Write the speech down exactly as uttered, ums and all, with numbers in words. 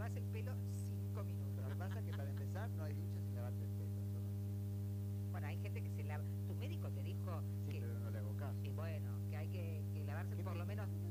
lavas el pelo cinco minutos. Lo que pasa es que para empezar no hay ducha sin lavarte el pelo. Eso no existe. Bueno, hay gente que se lava. Tu médico te dijo Sí, que... pero no le hago caso. Y bueno, que hay que, que lavarse ¿Qué por lo me- menos